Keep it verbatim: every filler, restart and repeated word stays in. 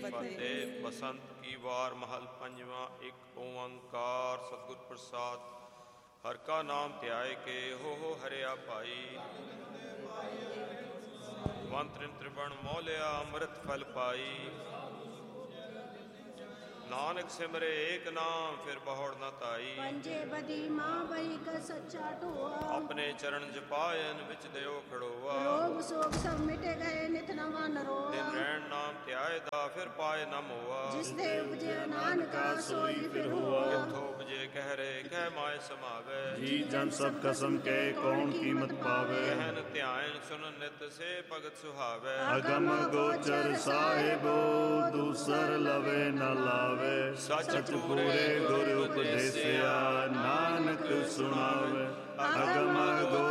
ਫਤਿਹ। ਬਸੰਤ ਕੀ ਵਾਰ ਮਹਲ ਪੰਜਵਾਂ। ਇੱਕ ਓੰਕਾਰ ਸਤਿਗੁਰ ਪ੍ਰਸਾਦ। ਹਰ ਕਾ ਨਾਮ ਧਿਆਏ ਕੇ ਹੋ ਹੋ ਹਰਿਆ ਭਾਈ। ਮੰਤਰਿ ਤ੍ਰਿਵਣ ਮੋਲਿਆ ਅੰਮ੍ਰਿਤ ਫਲ ਪਾਈ। ਨਾਨਕ ਸਿਮਰੇ ਏਕ ਨਾਮ ਫਿਰ ਬਹੁੜ ਨਾ ਧਾਈ। ਪੰਜੇ ਬਦੀ ਮਾਂ ਬਈ ਕਾ ਸੱਚਾ ਢੋਆ। ਆਪਣੇ ਚਰਨ ਜਪਾਇਨ ਵਿੱਚ ਦਿਓ ਖੜੋਆ। ਰੋਗ ਸੋਗ ਸਭ ਮਿਟੇ ਗਏ ਨਿਤ ਨਵਾਂ ਨਰੋਆ। ਦਿਨ ਰਹਿਣ ਨਾਮ ਧਿਆਏ ਦਾ ਫਿਰ ਪਾਏ ਨਾ ਮੋਆ। ਜਿਸ ਦੇ ਉਪਜਿਆ ਨਾਨਕਾ ਸੋਈ ਫਿਰ ਹੋਆ। ਕਿੱਥੋਂ ਉਪਜੇ ਕਹਿ ਰੇ ਕਹਿ ਮਾਏ ਸਮਾਵੇ। ਜੀ ਜਨ ਸਭ ਕਸਮ ਕੇ ਕੌਣ ਕੀਮਤ ਪਾਵੇ। ਕਹਿਨ ਧਿਆਨ ਸੁਨ ਨਿਤ ਸੇ ਭਗਤ ਸੁਹਾਵੇ। ਅਗਮ ਗੋਚਰ ਸਾਹਿਬੋ ਦੂਸਰ ਲਵੇ ਨ ਲਾਵੇ। ਸਚ ਪੂਰੇ ਗੁਰ ਉਪਦੇਸਿਆ ਨਾਨਕ ਸੁਣਾਵੇ। ਅਗਮ